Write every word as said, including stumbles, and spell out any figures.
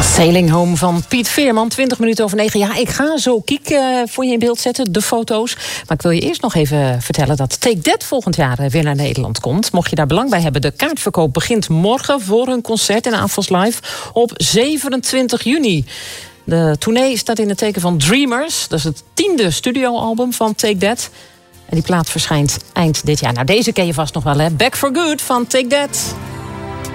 Sailing Home van Piet Veerman, twintig minuten over negen. Ja, ik ga zo Kiek uh, voor je in beeld zetten, de foto's. Maar ik wil je eerst nog even vertellen dat Take That volgend jaar weer naar Nederland komt. Mocht je daar belang bij hebben, de kaartverkoop begint morgen voor hun concert in Avals Live op zevenentwintig juni. De tournee staat in het teken van Dreamers. Dat is het tiende studioalbum van Take That. En die plaat verschijnt eind dit jaar. Nou, deze ken je vast nog wel, hè? Back for Good van Take That.